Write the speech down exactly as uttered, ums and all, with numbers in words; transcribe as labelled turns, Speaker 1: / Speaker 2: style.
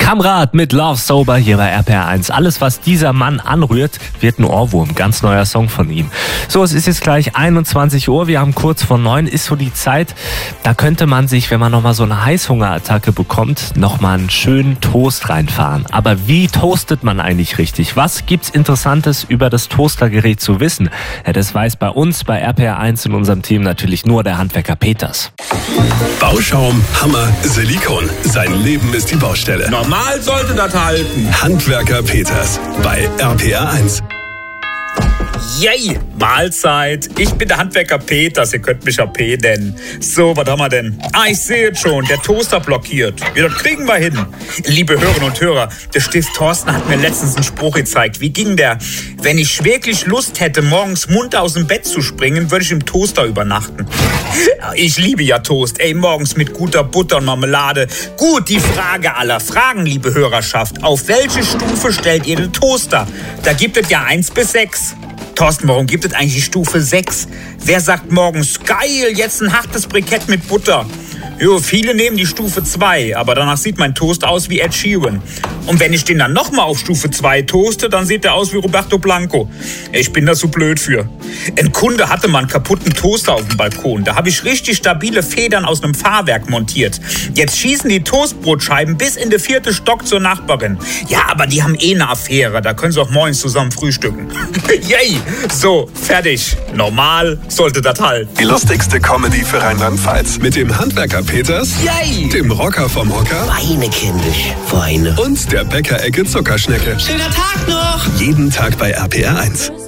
Speaker 1: Kamrat mit Love Sober hier bei R P R eins. Alles, was dieser Mann anrührt, wird ein Ohrwurm. Ganz neuer Song von ihm. So, es ist jetzt gleich einundzwanzig Uhr. Wir haben kurz vor neun. Ist so die Zeit, da könnte man sich, wenn man nochmal so eine Heißhungerattacke bekommt, nochmal einen schönen Toast reinfahren. Aber wie toastet man eigentlich richtig? Was gibt's Interessantes über das Toastergerät zu wissen? Ja, das weiß bei uns, bei R P R eins in unserem Team natürlich nur der Handwerker Peters.
Speaker 2: Bauschaum, Hammer, Silikon. Sein Leben ist die Baustelle.
Speaker 3: Normal sollte das halten.
Speaker 2: Handwerker Peters bei R P R eins.
Speaker 3: Yay, Mahlzeit. Ich bin der Handwerker Peters, ihr könnt mich ja P nennen. So, was haben wir denn? Ah, ich sehe es schon, der Toaster blockiert. Ja, das kriegen wir hin. Liebe Hörerinnen und Hörer, der Stift Thorsten hat mir letztens einen Spruch gezeigt. Wie ging der? Wenn ich wirklich Lust hätte, morgens munter aus dem Bett zu springen, würde ich im Toaster übernachten. Ich liebe ja Toast. Ey, morgens mit guter Butter und Marmelade. Gut, die Frage aller Fragen, liebe Hörerschaft. Auf welche Stufe stellt ihr den Toaster? Da gibt es ja eins bis sechs. Thorsten, warum gibt es eigentlich die Stufe sechs? Wer sagt morgens, geil, jetzt ein hartes Brikett mit Butter? Jo, viele nehmen die Stufe zwei, aber danach sieht mein Toast aus wie Ed Sheeran. Und wenn ich den dann nochmal auf Stufe zwei toaste, dann sieht er aus wie Roberto Blanco. Ich bin da so blöd für. Ein Kunde hatte mal einen kaputten Toaster auf dem Balkon. Da habe ich richtig stabile Federn aus einem Fahrwerk montiert. Jetzt schießen die Toastbrotscheiben bis in den vierten Stock zur Nachbarin. Ja, aber die haben eh eine Affäre. Da können sie auch morgens zusammen frühstücken. Yay! So, fertig. Normal sollte das halt.
Speaker 2: Die lustigste Comedy für Rheinland-Pfalz. Mit dem Handwerker Peters,
Speaker 3: Yay!
Speaker 2: dem Rocker vom Hocker
Speaker 4: Weine, kindisch, Weine.
Speaker 2: und der Bäckerecke Zuckerschnecke.
Speaker 4: Schöner Tag noch!
Speaker 2: Jeden Tag bei R P R eins.